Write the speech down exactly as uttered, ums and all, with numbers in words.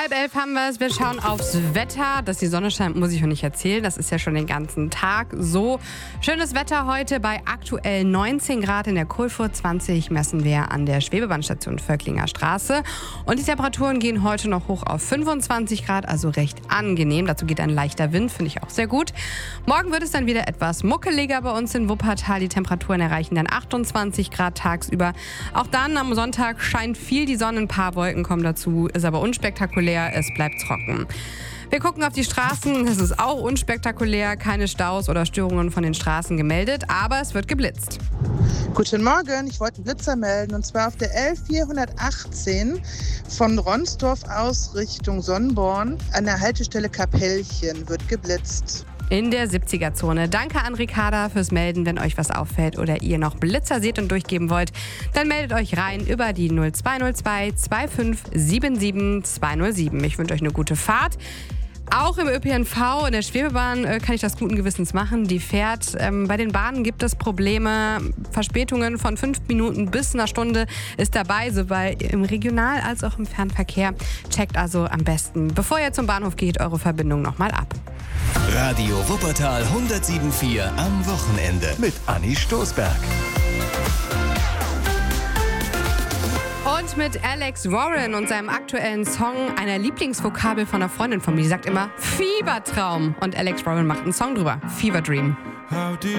Halb elf haben wir es. Wir schauen aufs Wetter. Dass die Sonne scheint, muss ich euch nicht erzählen. Das ist ja schon den ganzen Tag so. Schönes Wetter heute bei aktuell neunzehn Grad in der Kohlfurt. zwanzig messen wir an der Schwebebahnstation Völklinger Straße. Und die Temperaturen gehen heute noch hoch auf fünfundzwanzig Grad, also recht angenehm. Dazu geht ein leichter Wind, finde ich auch sehr gut. Morgen wird es dann wieder etwas muckeliger bei uns in Wuppertal. Die Temperaturen erreichen dann achtundzwanzig Grad tagsüber. Auch dann am Sonntag scheint viel die Sonne, ein paar Wolken kommen dazu, ist aber unspektakulär. Es bleibt trocken. Wir gucken auf die Straßen. Es ist auch unspektakulär. Keine Staus oder Störungen von den Straßen gemeldet, aber es wird geblitzt. Guten Morgen, ich wollte einen Blitzer melden und zwar auf der L vierhundertachtzehn von Ronsdorf aus Richtung Sonnborn an der Haltestelle Kapellchen wird geblitzt. In der siebziger-Zone. Danke an Ricarda fürs Melden. Wenn euch was auffällt oder ihr noch Blitzer seht und durchgeben wollt, dann meldet euch rein über die null zwei null zwei zwei fünf sieben sieben zwei null sieben. Ich wünsche euch eine gute Fahrt. Auch im Ö P N V, in der Schwebebahn, äh, kann ich das guten Gewissens machen. Die fährt. Ähm, bei den Bahnen gibt es Probleme. Verspätungen von fünf Minuten bis einer Stunde ist dabei, sowohl im Regional- als auch im Fernverkehr. Checkt also am besten, bevor ihr zum Bahnhof geht, eure Verbindung nochmal ab. Radio Wuppertal hundertsieben Komma vier am Wochenende mit Anni Stoßberg. Und mit Alex Warren und seinem aktuellen Song, einer Lieblingsvokabel von einer Freundin von mir. Die sagt immer Fiebertraum. Und Alex Warren macht einen Song drüber. Fever Dream.